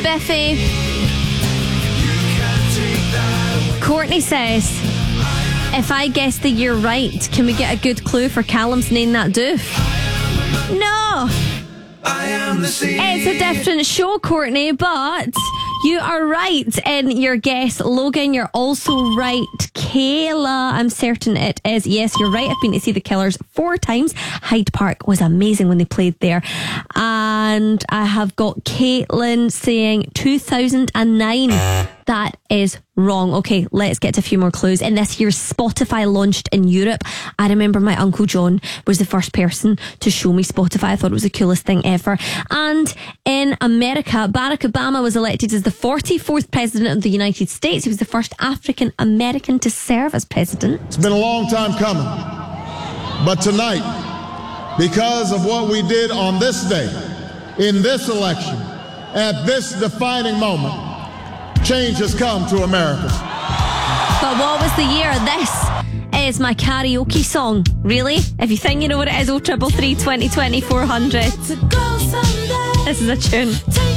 Biffy. Courtney says, if I guess the year right, can we get a good clue for Callum's Name That Doof? No. It's a different show, Courtney, but you are right in your guess. Logan, you're also right. Kayla, I'm certain it is. Yes, you're right. I've been to see The Killers 4 times. Hyde Park was amazing when they played there. And I have got Caitlin saying 2009. That is wrong. Okay, let's get to a few more clues. In this year, Spotify launched in Europe. I remember my Uncle John was the first person to show me Spotify. I thought it was the coolest thing ever. And in America, Barack Obama was elected as the 44th president of the United States. He was the first African American to serve as president. It's been a long time coming. But tonight, because of what we did on this day, in this election, at this defining moment, change has come to America. But what was the year? This is my karaoke song. Really? If you think you know what it is, 0333 2020 400. This is a tune.